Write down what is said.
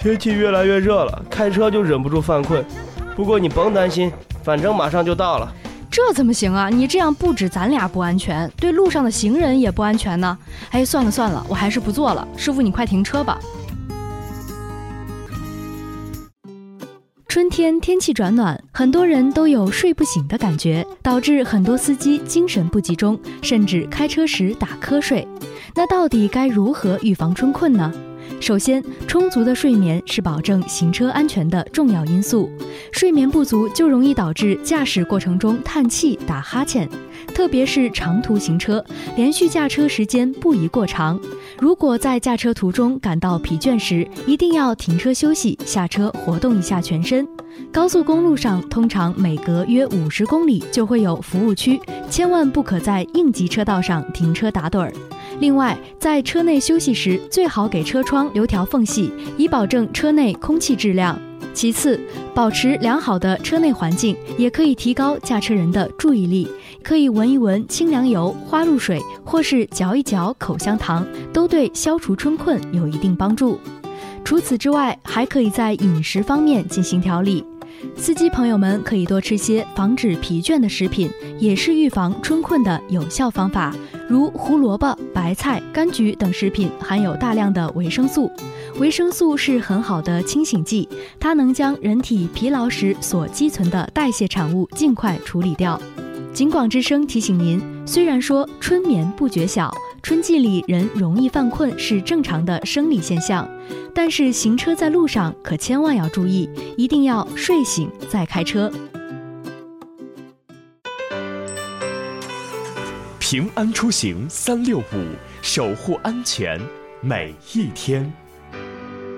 天气越来越热了，开车就忍不住犯困。不过你甭担心，反正马上就到了。 这怎么行啊？你这样不止咱俩不安全，对路上的行人也不安全呢。哎，算了，我还是不坐了。师傅，你快停车吧。春天天气转暖，很多人都有睡不醒的感觉，导致很多司机精神不集中，甚至开车时打瞌睡。那到底该如何预防春困呢？首先，充足的睡眠是保证行车安全的重要因素。睡眠不足就容易导致驾驶过程中叹气、打哈欠，特别是长途行车，连续驾车时间不宜过长。如果在驾车途中感到疲倦时，一定要停车休息，下车活动一下全身。高速公路上通常每隔约50公里就会有服务区，千万不可在应急车道上停车打盹儿。另外，在车内休息时，最好给车窗留条缝隙，以保证车内空气质量。其次，保持良好的车内环境，也可以提高驾车人的注意力。可以闻一闻清凉油、花露水，或是嚼一嚼口香糖，都对消除春困有一定帮助。除此之外，还可以在饮食方面进行调理。司机朋友们可以多吃些防止疲倦的食品，也是预防春困的有效方法。如胡萝卜、白菜、柑橘等食品含有大量的维生素，维生素是很好的清醒剂，它能将人体疲劳时所积存的代谢产物尽快处理掉。警广之声提醒您，虽然说春眠不觉晓，春季里人容易犯困是正常的生理现象，但是行车在路上可千万要注意，一定要睡醒再开车。 平安出行365，守护安全每一天。